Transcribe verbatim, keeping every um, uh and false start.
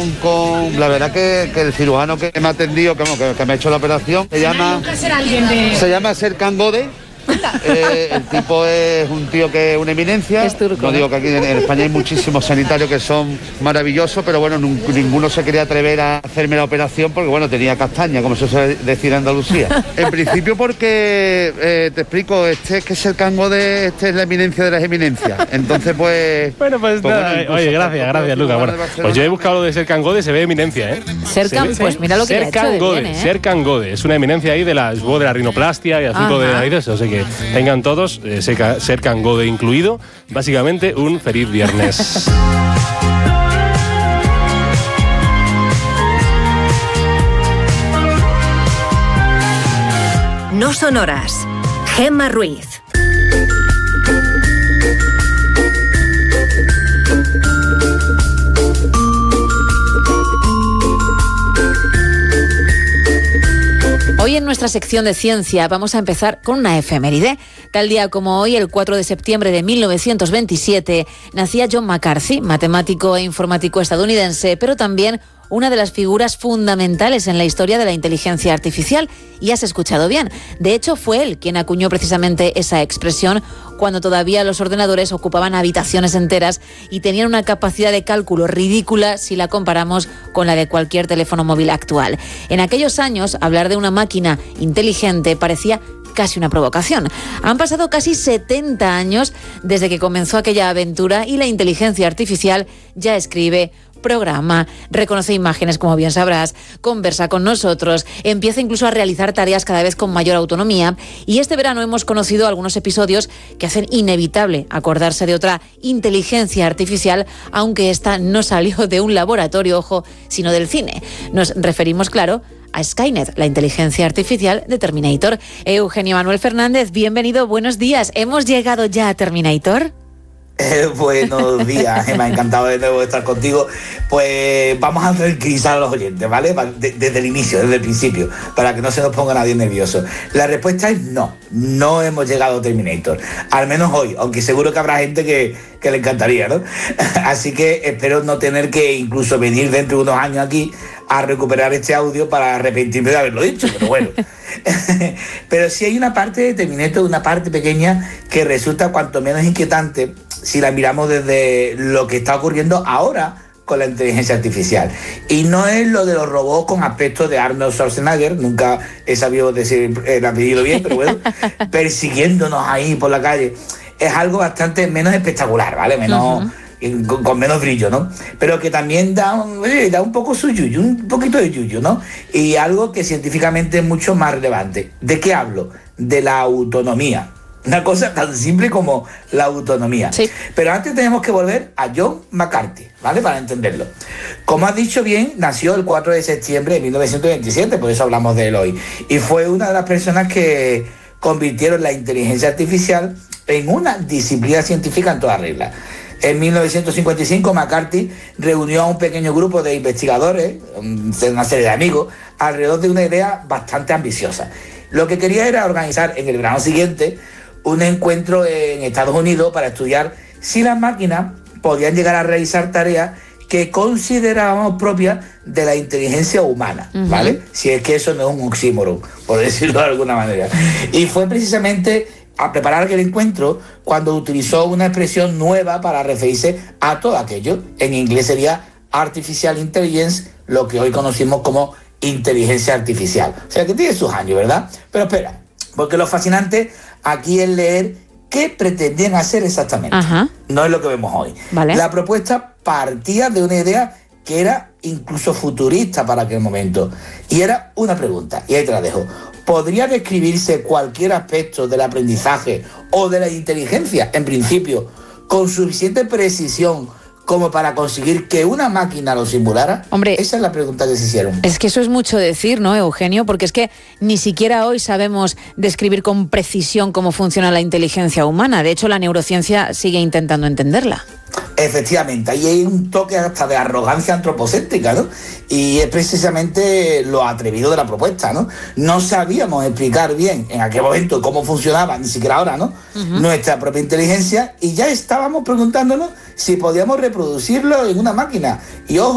con, con la verdad que, que el cirujano que me ha atendido, que, que, que me ha hecho la operación, se llama, se llama Serkan Gode. Eh, el tipo es un tío que es una eminencia. Es turco, no digo que aquí en, en España hay muchísimos sanitarios que son maravillosos, pero bueno, n- ninguno se quería atrever a hacerme la operación porque bueno, tenía castaña, como se suele decir en Andalucía. En principio porque, eh, te explico, este es que es el cango de, este es la eminencia de las eminencias. Entonces pues... Bueno, pues, pues nada, bueno, oye, gracias, gracias, Lucas. Bueno, pues yo he buscado lo de Serkan Gode, se ve eminencia, ¿eh? Serkan, Se ve- pues mira lo que le ha hecho Serkan de Gode, bien, ¿eh? Serkan Gode, es una eminencia ahí de la, supongo, de la rinoplastia y asunto de Ajá. narices, o sea que tengan todos, eh, Serkan- Serkan Gode incluido, básicamente un feliz viernes. No son horas. Gemma Ruiz. Hoy en nuestra sección de ciencia vamos a empezar con una efeméride. Tal día como hoy, el cuatro de septiembre de mil novecientos veintisiete, nacía John McCarthy, matemático e informático estadounidense, pero también una de las figuras fundamentales en la historia de la inteligencia artificial. Y has escuchado bien. De hecho, fue él quien acuñó precisamente esa expresión cuando todavía los ordenadores ocupaban habitaciones enteras y tenían una capacidad de cálculo ridícula si la comparamos con la de cualquier teléfono móvil actual. En aquellos años, hablar de una máquina inteligente parecía casi una provocación. Han pasado casi setenta años desde que comenzó aquella aventura y la inteligencia artificial ya escribe, programa, reconoce imágenes, como bien sabrás, conversa con nosotros, empieza incluso a realizar tareas cada vez con mayor autonomía, y este verano hemos conocido algunos episodios que hacen inevitable acordarse de otra inteligencia artificial, aunque esta no salió de un laboratorio, ojo, sino del cine. Nos referimos, claro, a Skynet, la inteligencia artificial de Terminator. Eugenio Manuel Fernández, bienvenido, buenos días. ¿Hemos llegado ya a Terminator? Eh, buenos días, Gemma, encantado de nuevo de estar contigo. Pues vamos a tranquilizar a los oyentes, ¿vale? De- desde el inicio, desde el principio, para que no se nos ponga nadie nervioso. La respuesta es no, no hemos llegado a Terminator, al menos hoy, aunque seguro que habrá gente que, que le encantaría, ¿no? Así que espero no tener que incluso venir dentro de unos años aquí a recuperar este audio para arrepentirme de haberlo dicho, pero bueno. Pero sí hay una parte de Terminator, una parte pequeña que resulta cuanto menos inquietante si la miramos desde lo que está ocurriendo ahora con la inteligencia artificial. Y no es lo de los robots con aspecto de Arnold Schwarzenegger, nunca he sabido decir el apellido bien, pero bueno, persiguiéndonos ahí por la calle. Es algo bastante menos espectacular, ¿vale? Menos... Uh-huh. Con, con menos brillo, ¿no? Pero que también da un, eh, da un poco su yuyu, un poquito de yuyu, ¿no? Y algo que científicamente es mucho más relevante. ¿De qué hablo? De la autonomía. Una cosa tan simple como la autonomía. Sí. Pero antes tenemos que volver a John McCarthy, ¿vale? Para entenderlo. Como has dicho bien, nació el cuatro de septiembre de mil novecientos veintisiete, por eso hablamos de él hoy. Y fue una de las personas que convirtieron la inteligencia artificial en una disciplina científica en toda regla. En mil novecientos cincuenta y cinco, McCarthy reunió a un pequeño grupo de investigadores, una serie de amigos, alrededor de una idea bastante ambiciosa. Lo que quería era organizar en el verano siguiente un encuentro en Estados Unidos para estudiar si las máquinas podían llegar a realizar tareas que considerábamos propias de la inteligencia humana, ¿vale? Uh-huh. Si es que eso no es un oxímoron, por decirlo de alguna manera. Y fue precisamente a preparar aquel encuentro cuando utilizó una expresión nueva para referirse a todo aquello. En inglés sería Artificial Intelligence, lo que hoy conocimos como inteligencia artificial. O sea que tiene sus años, ¿verdad? Pero espera, porque lo fascinante aquí es leer qué pretendían hacer exactamente. Ajá. No es lo que vemos hoy. Vale. La propuesta partía de una idea que era incluso futurista para aquel momento. Y era una pregunta, y ahí te la dejo. ¿Podría describirse cualquier aspecto del aprendizaje o de la inteligencia, en principio, con suficiente precisión como para conseguir que una máquina lo simulara? Hombre, esa es la pregunta que se hicieron. Es que eso es mucho decir, ¿no, Eugenio? Porque es que ni siquiera hoy sabemos describir con precisión cómo funciona la inteligencia humana. De hecho, la neurociencia sigue intentando entenderla. Efectivamente, ahí hay un toque hasta de arrogancia antropocéntrica, ¿no? Y es precisamente lo atrevido de la propuesta, ¿no? No sabíamos explicar bien en aquel momento cómo funcionaba, ni siquiera ahora, ¿no? Uh-huh. Nuestra propia inteligencia, y ya estábamos preguntándonos si podíamos reproducirlo en una máquina. Y ojo,